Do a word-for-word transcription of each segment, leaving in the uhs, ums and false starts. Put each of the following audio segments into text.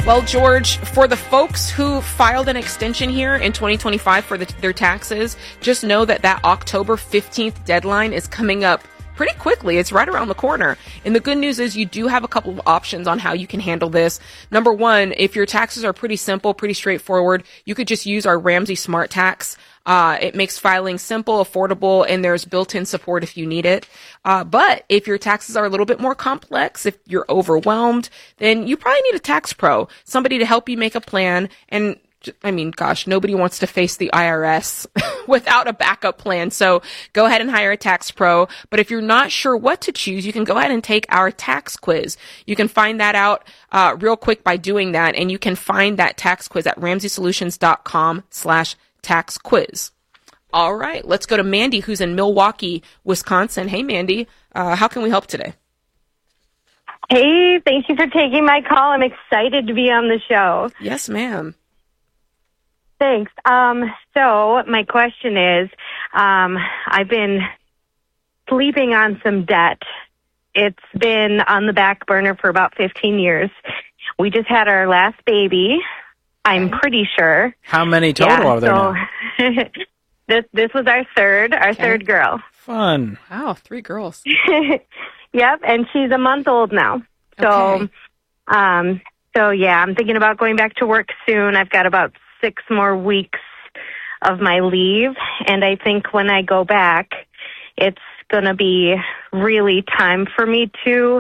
Well, George, for the folks who filed an extension here in twenty twenty-five for the, their taxes, just know that that October fifteenth deadline is coming up pretty quickly. It's right around the corner. And the good news is you do have a couple of options on how you can handle this. Number one, if your taxes are pretty simple, pretty straightforward, you could just use our Ramsey Smart Tax. Uh, it makes filing simple, affordable, and there's built-in support if you need it. Uh, but if your taxes are a little bit more complex, if you're overwhelmed, then you probably need a tax pro, somebody to help you make a plan. And I mean, gosh, nobody wants to face the I R S without a backup plan. So go ahead and hire a tax pro. But if you're not sure what to choose, you can go ahead and take our tax quiz. You can find that out uh, real quick by doing that. And you can find that tax quiz at ramseysolutions.com slash tax quiz. All right, let's go to Mandy, who's in Milwaukee, Wisconsin. Hey, Mandy, uh, how can we help today? Hey, thank you for taking my call. I'm excited to be on the show. Yes, ma'am. Thanks. Um, so my question is, um, I've been sleeping on some debt. It's been on the back burner for about fifteen years. We just had our last baby, I'm pretty sure. How many total yeah, are there so now? this this was our third, our Okay. third girl. Fun. Wow, three girls. Yep, and she's a month old now. So, Okay. um, so yeah, I'm thinking about going back to work soon. I've got about six more weeks of my leave, and I think when I go back, it's going to be really time for me to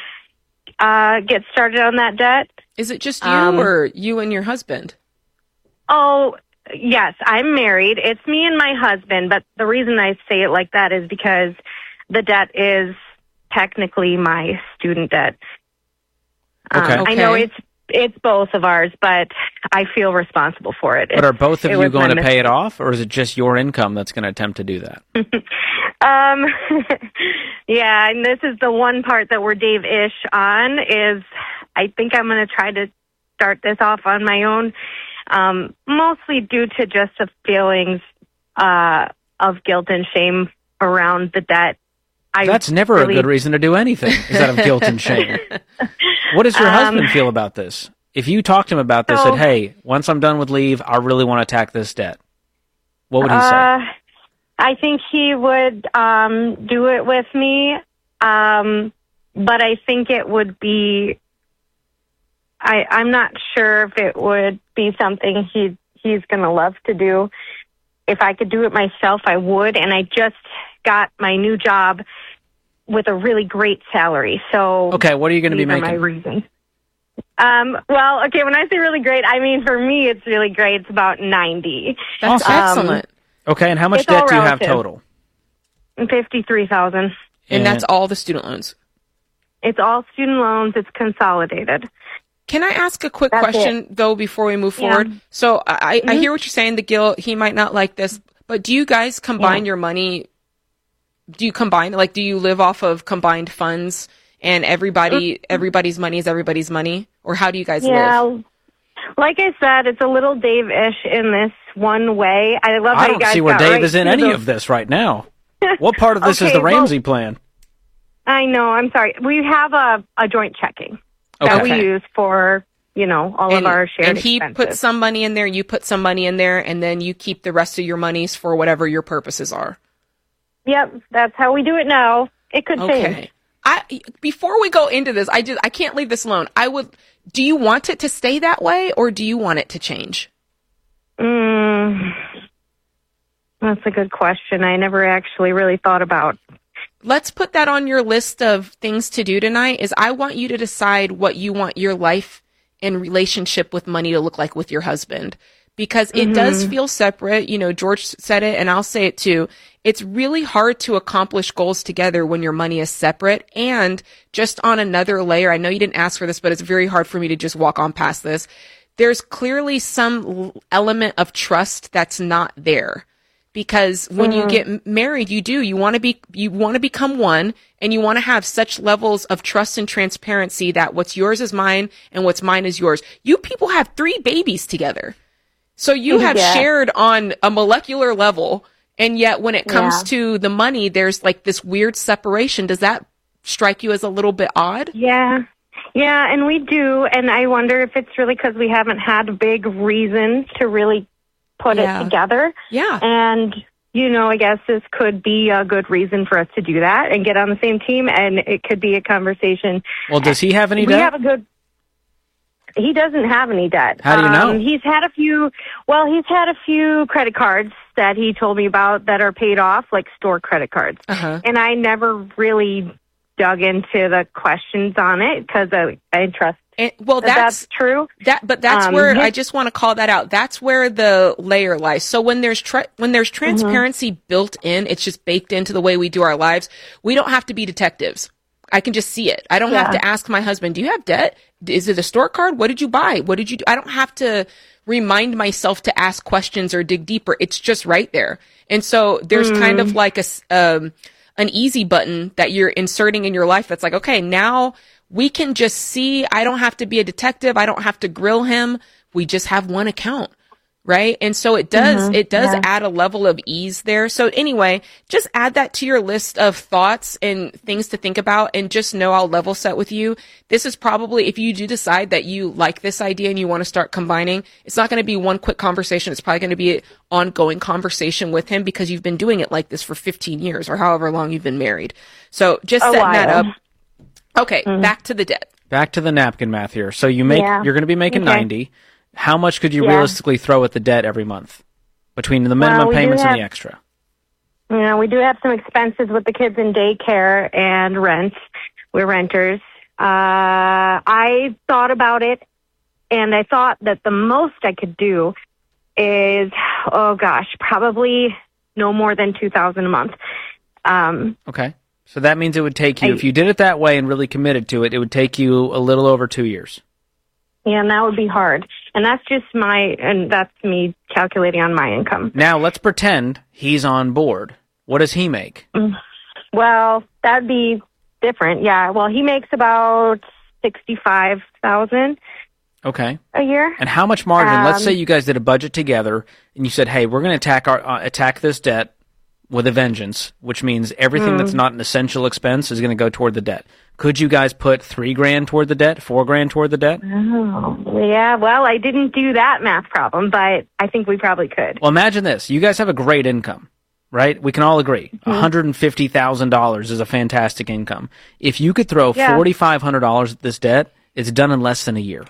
uh, get started on that debt. Is it just you Um, or you and your husband? Oh, yes, I'm married. It's me and my husband, but the reason I say it like that is because the debt is technically my student debt. Okay. Um, I know Okay. it's it's both of ours, but I feel responsible for it. But are both of It you was going my to pay it mistake. off, or is it just your income that's going to attempt to do that? Um, yeah, and this is the one part that we're Dave-ish on is I think I'm going to try to start this off on my own, um, mostly due to just the feelings uh, of guilt and shame around the debt. I That's never really- a good reason to do anything, is out of guilt and shame. What does your Um, husband feel about this? If you talked to him about this, so- said, hey, once I'm done with leave, I really want to attack this debt, what would he say? Uh, I think he would um, do it with me, um, but I think it would be. I, I'm not sure if it would be something he he's going to love to do. If I could do it myself, I would. And I just got my new job with a really great salary. So Okay, what are you going to be these are making? my reasons. Um, well, okay, when I say really great, I mean for me it's really great. It's about ninety. That's Awesome. excellent. Okay, and how much It's all debt do you have relative. total? Fifty-three thousand. And that's all the student loans. It's all student loans. It's consolidated. Can I ask a quick That's question, though, before we move Yeah. forward? So I, I Mhm. hear what you're saying, the guilt, he might not like this, but do you guys combine Yeah. your money? Do you combine, like, do you live off of combined funds and everybody, everybody's money is everybody's money? Or how do you guys Yeah. live? Like I said, it's a little Dave-ish in this one way. I love how I you don't guys see where got Dave right is in to any the- of this right now. What part of this is Okay, the well- Ramsey plan? I know. I'm sorry. We have a, a joint checking that Okay. we use for, you know, all And, of our shared and he expenses. puts some money in there, you put some money in there, and then you keep the rest of your monies for whatever your purposes are. Yep, that's how we do it now. It could change. Okay. I before we go into this, I just I can't leave this alone. I would. Do you want it to stay that way, or do you want it to change? Mm, that's a good question. I never actually really thought about. Let's put that on your list of things to do tonight. Is I want you to decide what you want your life and relationship with money to look like with your husband, because it Mm-hmm. does feel separate. You know, George said it, and I'll say it too. It's really hard to accomplish goals together when your money is separate. And just on another layer, I know you didn't ask for this, but it's very hard for me to just walk on past this. There's clearly some l- element of trust that's not there. Because when you get m- married, you do, you want to be, you want to become one, and you want to have such levels of trust and transparency that what's yours is mine and what's mine is yours. You people have three babies together. So you have Yeah. shared on a molecular level, and yet when it comes Yeah. to the money, there's like this weird separation. Does that strike you as a little bit odd? Yeah. Yeah, and we do, and I wonder if it's really because we haven't had big reasons to really put Yeah. it together. Yeah. And, you know, I guess this could be a good reason for us to do that and get on the same team, and it could be a conversation. Well, does he have any We debt? have a good... He doesn't have any debt. How do you know? Um, he's had a few, well, he's had a few credit cards that he told me about that are paid off, like store credit cards. Uh-huh. And I never really dug into the questions on it because I, I trust And, well, that that's, that's true. that, but that's Um, where his- I just want to call that out. That's where the layer lies. So when there's tra- when there's transparency built in, it's just baked into the way we do our lives. We don't have to be detectives. I can just see it. I don't have Yeah. to ask my husband, do you have debt? Is it a store card? What did you buy? What did you do? I don't have to remind myself to ask questions or dig deeper. It's just right there. And so there's kind of like a, s- um, an easy button that you're inserting in your life. That's like, okay, now we can just see. I don't have to be a detective. I don't have to grill him. We just have one account. Right. And so it does, it does yeah. add a level of ease there. So anyway, just add that to your list of thoughts and things to think about, and just know I'll level set with you. This is probably, if you do decide that you like this idea and you want to start combining, it's not going to be one quick conversation. It's probably going to be an ongoing conversation with him because you've been doing it like this for fifteen years or however long you've been married. So just A setting that while. up. Okay. Back to the debt. Back to the napkin math here. So you make, Yeah. you're going to be making Okay. ninety. How much could you Yeah. realistically throw at the debt every month between the minimum Well, we do payments and have- the extra? You know, we do have some expenses with the kids in daycare and rent. We're renters. Uh, I thought about it, and I thought that the most I could do is, oh gosh, probably no more than two thousand a month. Um, Okay. So that means it would take you, I- if you did it that way and really committed to it, it would take you a little over two years. yeah, and that would be hard. And that's just my, and that's me calculating on my income. Now let's pretend he's on board. What does he make? Well, that'd be different. Yeah. Well, he makes about sixty-five thousand Okay. a year. And how much margin? Let's Um, say you guys did a budget together and you said, "Hey, we're going to attack our uh, attack this debt with a vengeance," which means everything Hmm. that's not an essential expense is going to go toward the debt. Could you guys put three grand toward the debt, four grand toward the debt? Oh, yeah. Well, I didn't do that math problem, but I think we probably could. Well, imagine this: you guys have a great income, right? We can all agree Mm-hmm. one hundred fifty thousand dollars is a fantastic income. If you could throw Yeah. four thousand five hundred dollars at this debt, it's done in less than a year.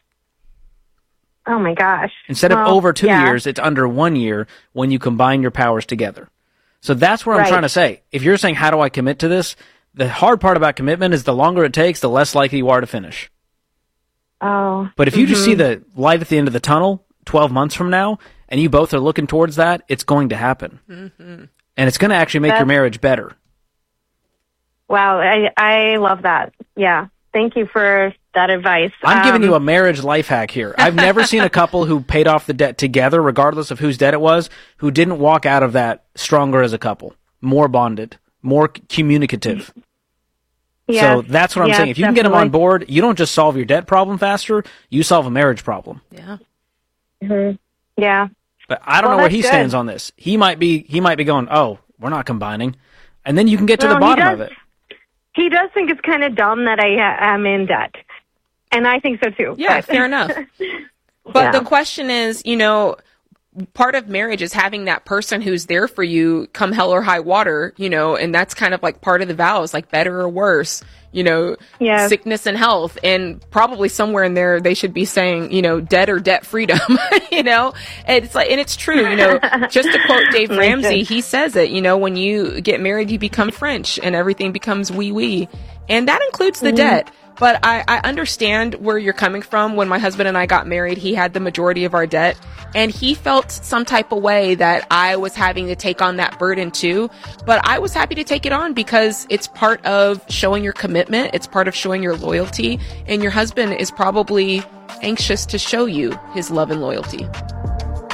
Oh my gosh. Instead of Well, over two yeah. years, it's under one year when you combine your powers together. So that's what I'm Right. trying to say. If you're saying, how do I commit to this? The hard part about commitment is the longer it takes, the less likely you are to finish. Oh. But if you just see Mm-hmm. the light at the end of the tunnel twelve months from now, and you both are looking towards that, it's going to happen. Mm-hmm. And it's going to actually make your That's- marriage better. Wow. I, I love that. Yeah. Thank you for that advice. I'm giving Um, you a marriage life hack here. I've never seen a couple who paid off the debt together, regardless of whose debt it was, who didn't walk out of that stronger as a couple, more bonded, more c- communicative. yes, So that's what I'm yes, saying. If you can get them on definitely. board, you don't just solve your debt problem faster, you solve a marriage problem. Yeah. Mhm. Yeah. But I don't Well, know where that's he good. stands on this. He might be he might be going, "Oh, we're not combining." And then you can get to No, the he bottom does. of it. He does think it's kind of dumb that I uh, am in debt. And I think so too. Yeah, but- fair enough. But Yeah. the question is, you know, part of marriage is having that person who's there for you come hell or high water, you know, and that's kind of like part of the vows, like better or worse, you know, Yes. sickness and health. And probably somewhere in there, they should be saying, you know, debt or debt freedom, you know, and it's like, and it's true, you know, just to quote Dave Ramsey, he says it, you know, when you get married, you become French and everything becomes wee wee. And that includes the debt. But I, I understand where you're coming from. When my husband and I got married, he had the majority of our debt, and he felt some type of way that I was having to take on that burden too. But I was happy to take it on because it's part of showing your commitment. It's part of showing your loyalty, and your husband is probably anxious to show you his love and loyalty.